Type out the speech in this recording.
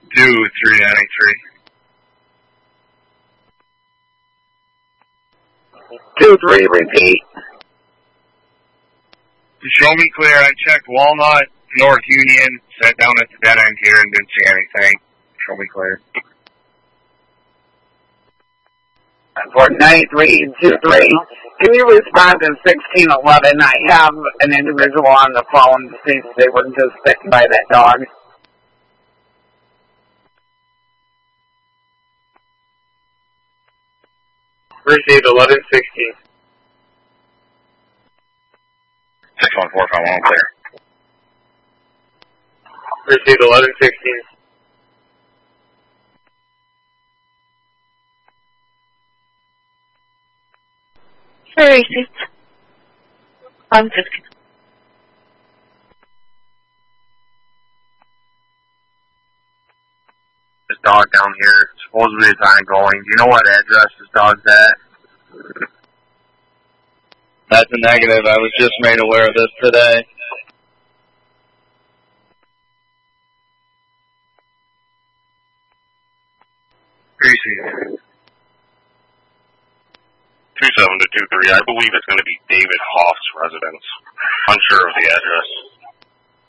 2393. 23, repeat. Show me clear. I checked Walnut, North Union, sat down at the dead end here and didn't see anything. Show me clear. For 9323, can you respond to 1611? I have an individual on the phone to see if they were just bitten by that dog. Received 1116. 61451 clear. Received 1116. Sir, received 150. This dog down here supposedly is ongoing. Do you know what address this dog's at? That's a negative. I was just made aware of this today. Received. 27 to 23. I believe it's going to be David Hoff's residence. Unsure of the address.